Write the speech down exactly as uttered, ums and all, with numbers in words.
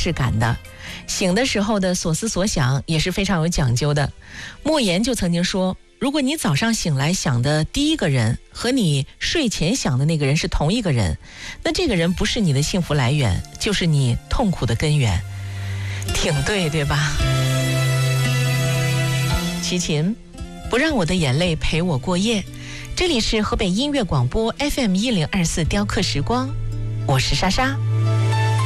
视感的，醒的时候的所思所想也是非常有讲究的。莫言就曾经说，如果你早上醒来想的第一个人和你睡前想的那个人是同一个人，那这个人不是你的幸福来源，就是你痛苦的根源。挺对，对吧？齐秦，不让我的眼泪陪我过夜。这里是河北音乐广播 F M 一零二四雕刻时光，我是莎莎。